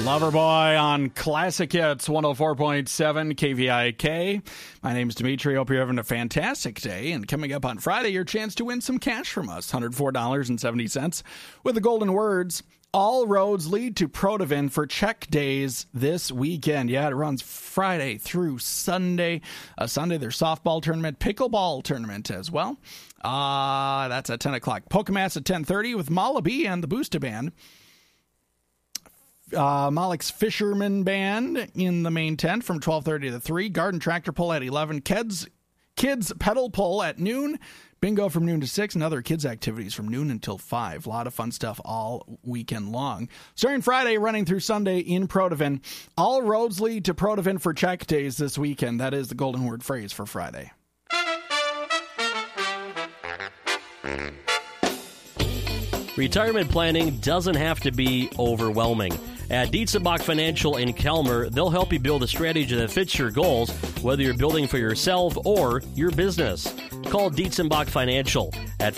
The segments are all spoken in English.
Loverboy on Classic Hits 104.7 KVIK. My name's Dimitri. Hope you're having a fantastic day. And coming up on Friday, your chance to win some cash from us, $104.70 with the golden words. All roads lead to Protivin for check days this weekend. Yeah, it runs Friday through Sunday. Sunday, there's softball tournament, pickleball tournament as well. That's at 10 o'clock. Pokemats at 10:30 with Mala B and the Booster Band. Malik's Fisherman Band in the main tent from 12:30 to 3. Garden Tractor Pull at 11. Kids Pedal Pull at noon. Bingo from noon to 6. And other kids' activities from noon until 5. A lot of fun stuff all weekend long. Starting Friday, running through Sunday in Protivin. All roads lead to Protivin for check days this weekend. That is the golden word phrase for Friday. Retirement planning doesn't have to be overwhelming. At Dietzenbach Financial in Kelmer, they'll help you build a strategy that fits your goals, whether you're building for yourself or your business. Call Dietzenbach Financial at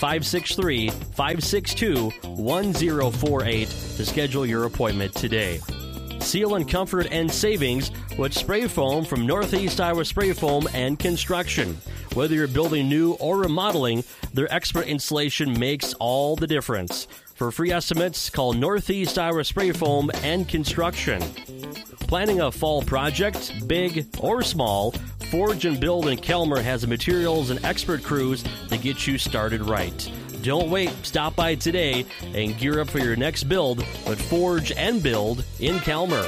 563-562-1048 to schedule your appointment today. Seal in comfort and savings with spray foam from Northeast Iowa Spray Foam and Construction. Whether you're building new or remodeling, their expert installation makes all the difference. For free estimates, call Northeast Iowa Spray Foam and Construction. Planning a fall project, big or small, Forge and Build in Kelmer has the materials and expert crews to get you started right. Don't wait. Stop by today and gear up for your next build with Forge and Build in Kelmer.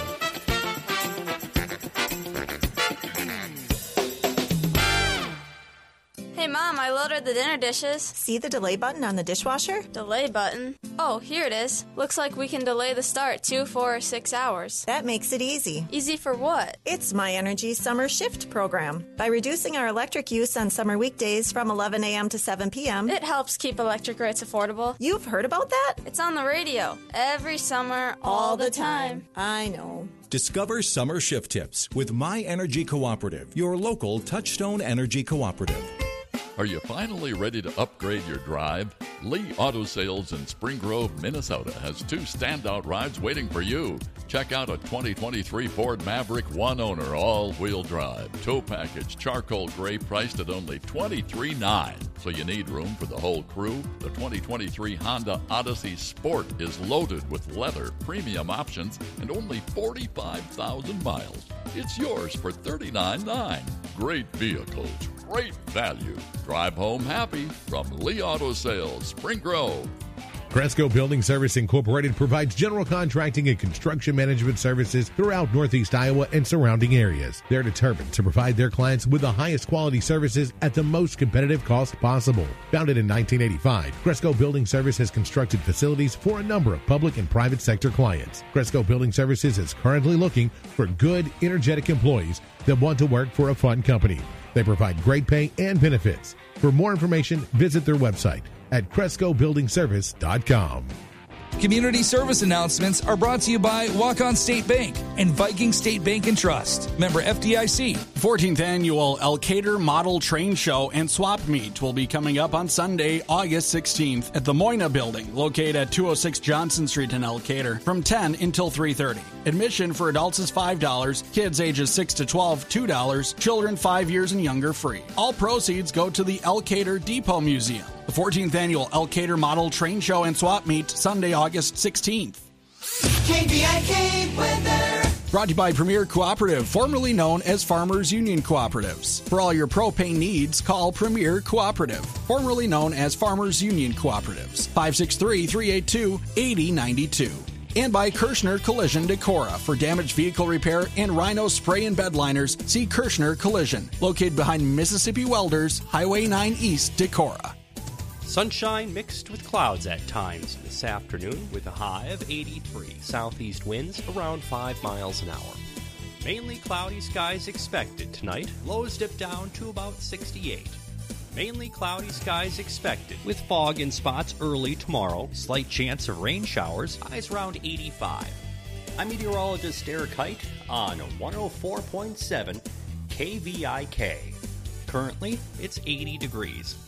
Hey, Mom, I loaded the dinner dishes. See the delay button on the dishwasher? Delay button? Oh, here it is. Looks like we can delay the start 2, 4, or 6 hours. That makes it easy. Easy for what? It's My Energy Summer Shift program. By reducing our electric use on summer weekdays from 11 a.m. to 7 p.m., it helps keep electric rates affordable. You've heard about that? It's on the radio. Every summer, all the time. I know. Discover summer shift tips with My Energy Cooperative, your local Touchstone Energy Cooperative. Are you finally ready to upgrade your drive? Lee Auto Sales in Spring Grove, Minnesota has 2 standout rides waiting for you. Check out a 2023 Ford Maverick one owner all-wheel drive. Tow package charcoal gray priced at only $23,900. So you need room for the whole crew? The 2023 Honda Odyssey Sport is loaded with leather, premium options, and only 45,000 miles. It's yours for $39,900. Great vehicles, great value. Drive home happy from Lee Auto Sales, Spring Grove. Cresco Building Service Incorporated provides general contracting and construction management services throughout Northeast Iowa and surrounding areas. They're determined to provide their clients with the highest quality services at the most competitive cost possible. Founded in 1985, Cresco Building Service has constructed facilities for a number of public and private sector clients. Cresco Building Services is currently looking for good, energetic employees that want to work for a fun company. They provide great pay and benefits. For more information, visit their website at CrescoBuildingService.com. Community service announcements are brought to you by Walk-On State Bank and Viking State Bank and Trust. Member FDIC. 14th Annual Elkader Model Train Show and Swap Meet will be coming up on Sunday, August 16th at the Moyna Building, located at 206 Johnson Street in Elkader, from 10 until 3:30. Admission for adults is $5, kids ages 6 to 12, $2, children 5 years and younger free. All proceeds go to the Elkader Depot Museum. The 14th Annual Elkader Model Train Show and Swap Meet, Sunday, August 16th. KVIK weather. Brought to you by Premier Cooperative, formerly known as Farmers Union Cooperatives. For all your propane needs, call Premier Cooperative, formerly known as Farmers Union Cooperatives. 563-382-8092. And by Kirschner Collision Decorah. For damaged vehicle repair and Rhino spray and bed liners, see Kirschner Collision, located behind Mississippi Welders, Highway 9 East, Decorah. Sunshine mixed with clouds at times this afternoon with a high of 83. Southeast winds around 5 miles an hour. Mainly cloudy skies expected tonight. Lows dip down to about 68. Mainly cloudy skies expected with fog in spots early tomorrow. Slight chance of rain showers. Highs around 85. I'm meteorologist Eric Height on 104.7 KVIK. Currently, it's 80 degrees.